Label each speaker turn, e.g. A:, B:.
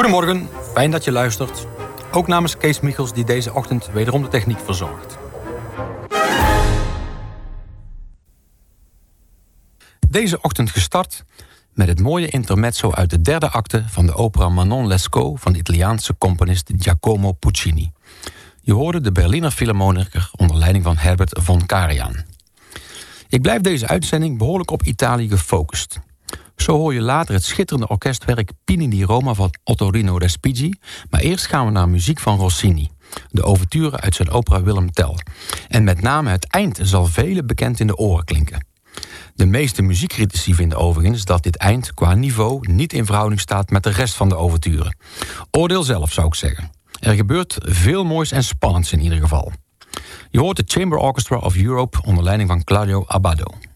A: Goedemorgen, fijn dat je luistert. Ook namens Kees Michels die deze ochtend wederom de techniek verzorgt. Deze ochtend gestart met het mooie intermezzo uit de derde acte van de opera Manon Lescaut van de Italiaanse componist Giacomo Puccini. Je hoorde de Berliner Philharmoniker onder leiding van Herbert von Karajan. Ik blijf deze uitzending behoorlijk op Italië gefocust. Zo hoor je later het schitterende orkestwerk Pini di Roma van Ottorino Respighi. Maar eerst gaan we naar muziek van Rossini. De ouverture uit zijn opera Willem Tell. En met name het eind zal velen bekend in de oren klinken. De meeste muziekcritici vinden overigens dat dit eind qua niveau niet in verhouding staat met de rest van de ouverture. Oordeel zelf, zou ik zeggen. Er gebeurt veel moois en spannends in ieder geval. Je hoort de Chamber Orchestra of Europe onder leiding van Claudio Abbado.